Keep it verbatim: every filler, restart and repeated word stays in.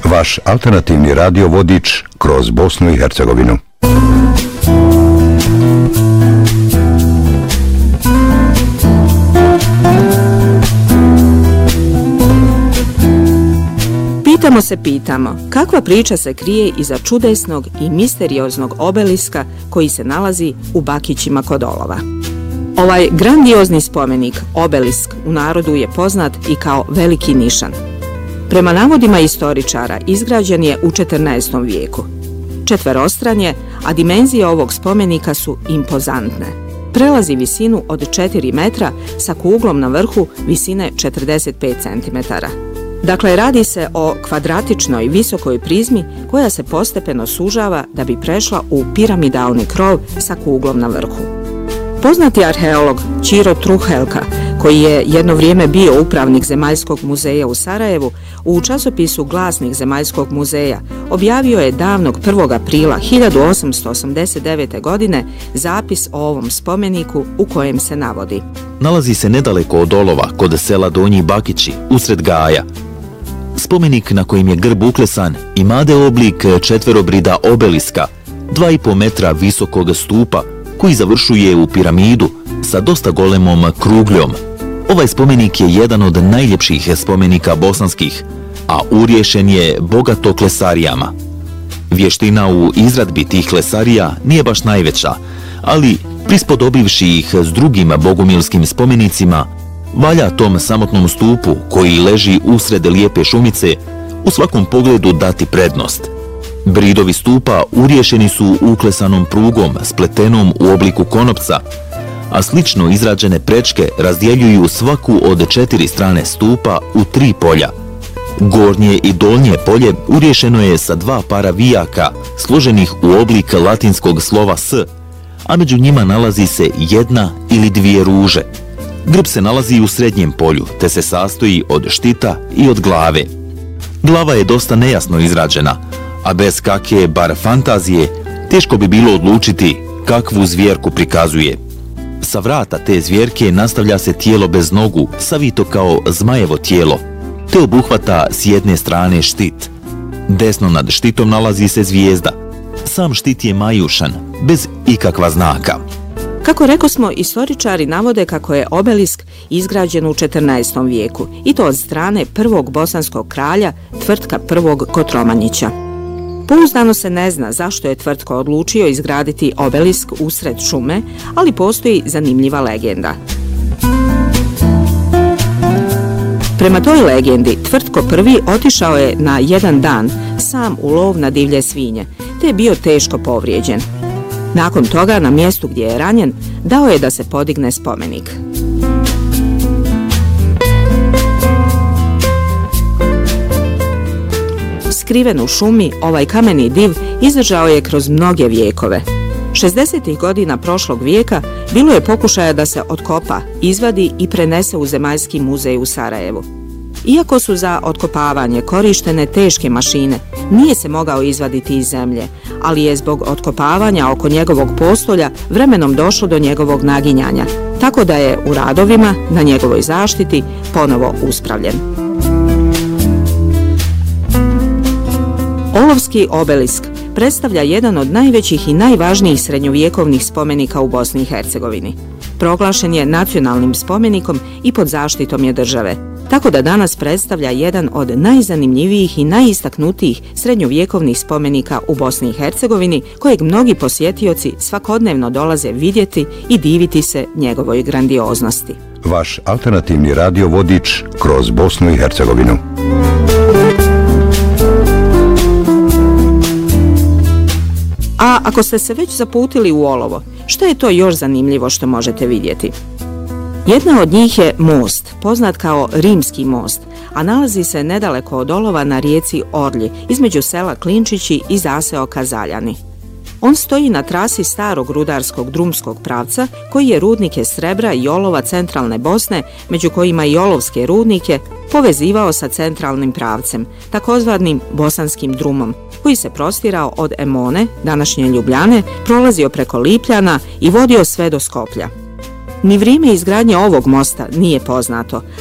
Vaš alternativni radio vodič kroz Bosnu i Hercegovinu. Pitamo se pitamo, kakva priča se krije iza čudesnog i misterioznog obeliska koji se nalazi u Bakićima kod Olova. Ovaj grandiozni spomenik, obelisk, u narodu je poznat i kao Veliki nišan. Prema navodima istoričara, izgrađen je u četrnaestom vijeku. Četverostran je, a dimenzije ovog spomenika su impozantne. Prelazi visinu od četiri metra sa kuglom na vrhu visine četrdeset pet centimetara. Dakle, radi se o kvadratičnoj visokoj prizmi koja se postepeno sužava da bi prešla u piramidalni krov sa kuglom na vrhu. Poznati arheolog Ćiro Truhelka, koji je jedno vrijeme bio upravnik Zemaljskog muzeja u Sarajevu, u časopisu Glasnik Zemaljskog muzeja objavio je davnog prvog aprila hiljadu osamsto osamdeset devete. godine zapis o ovom spomeniku u kojem se navodi: nalazi se nedaleko od Olova, kod sela Donji Bakići, usred Gaja. Spomenik na kojim je grb uklesan imade oblik četverobrida obeliska, dva i po metra visokog stupa, koji završuje u piramidu sa dosta golemom krugljom. Ovaj spomenik je jedan od najljepših spomenika bosanskih, a urješen je bogato klesarijama. Vještina u izradbi tih klesarija nije baš najveća, ali prispodobivši ih s drugim bogumilskim spomenicima, valja tom samotnom stupu koji leži usred lijepe šumice u svakom pogledu dati prednost. Bridovi stupa urješeni su uklesanom prugom spletenom u obliku konopca, a slično izrađene prečke razdjeljuju svaku od četiri strane stupa u tri polja. Gornje i donje polje urješeno je sa dva para vijaka složenih u oblik latinskog slova S, a među njima nalazi se jedna ili dvije ruže. Grb se nalazi u srednjem polju, te se sastoji od štita i od glave. Glava je dosta nejasno izrađena, a bez kakve bar fantazije teško bi bilo odlučiti kakvu zvjerku prikazuje. Sa vrata te zvjerke nastavlja se tijelo bez nogu, savito kao zmajevo tijelo, te obuhvata s jedne strane štit. Desno nad štitom nalazi se zvijezda. Sam štit je majušan, bez ikakva znaka. Kako rekosmo, istoričari navode kako je obelisk izgrađen u četrnaestom vijeku, i to od strane prvog bosanskog kralja, Tvrtka prvog Kotromanjića. Pouzdano se ne zna zašto je Tvrtko odlučio izgraditi obelisk usred šume, ali postoji zanimljiva legenda. Prema toj legendi, Tvrtko prvi otišao je na jedan dan sam u lov na divlje svinje, te je bio teško povrijeđen. Nakon toga, na mjestu gdje je ranjen, dao je da se podigne spomenik. Skriven u šumi, ovaj kameni div izdržao je kroz mnoge vijekove. šezdesetih godina prošlog vijeka bilo je pokušaja da se otkopa, izvadi i prenese u Zemaljski muzej u Sarajevu. Iako su za otkopavanje korištene teške mašine, nije se mogao izvaditi iz zemlje, ali je zbog otkopavanja oko njegovog postolja vremenom došlo do njegovog naginjanja, tako da je u radovima na njegovoj zaštiti ponovo uspravljen. Olovski obelisk predstavlja jedan od najvećih i najvažnijih srednjovjekovnih spomenika u Bosni i Hercegovini. Proglašen je nacionalnim spomenikom i pod zaštitom je države, tako da danas predstavlja jedan od najzanimljivijih i najistaknutijih srednjovjekovnih spomenika u Bosni i Hercegovini, kojeg mnogi posjetioci svakodnevno dolaze vidjeti i diviti se njegovoj grandioznosti. Vaš alternativni radio vodič kroz Bosnu i Hercegovinu. A ako ste se već zaputili u Olovo, što je to još zanimljivo što možete vidjeti? Jedna od njih je most, poznat kao Rimski most, a nalazi se nedaleko od Olova na rijeci Orlji, između sela Klinčići i zaseoka Zaljani. On stoji na trasi starog rudarskog drumskog pravca, koji je rudnike srebra i olova centralne Bosne, među kojima i olovske rudnike, povezivao sa centralnim pravcem, takozvanim bosanskim drumom, koji se prostirao od Emone, današnje Ljubljane, prolazio preko Lipljana i vodio sve do Skoplja. Ni vrijeme izgradnje ovog mosta nije poznato,